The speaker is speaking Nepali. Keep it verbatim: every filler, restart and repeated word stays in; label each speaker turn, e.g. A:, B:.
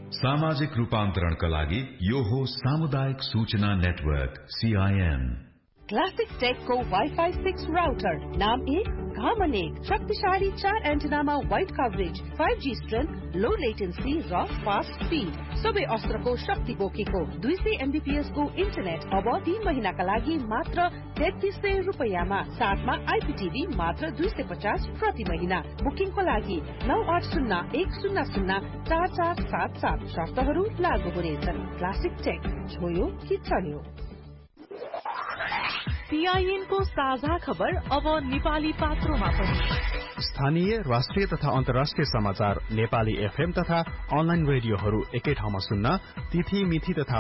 A: सामाजिक रूपान्तरणका लागि यो हो सामुदायिक सूचना network CIN.
B: Classic टेकको wifi six router, नाम एक घामन एक, शक्तिशाली चार एन्टेनामा wide coverage, five G strength, लो लेटेन्सी र फास्ट स्पीड, सबै अस्त्रको शक्ति बोकेको दुई सय एमबीपीएस को इन्टरनेट अब तीन महिनाका लागि मात्र तेत्तीस सय रुपियाँमा, साथमा आइपीटीभी मात्र दुई सय पचास प्रति महिना। बुकिङको लागि नौ आठ शून्य एक शून्य शून्य चार चार सात सात, शर्तहरू लागू हुनेछन्। क्लासिक टेक, छोयो कि चल्यो। सीआईएन को साझा खबर अब नेपाली पात्रोमा पनि।
C: स्थानीय, राष्ट्रिय तथा अन्तर्राष्ट्रिय समाचार नेपाली एफएम तथा अनलाइन रेडियोहरू एकै ठाउँमा सुन्न तिथि मिथि तथा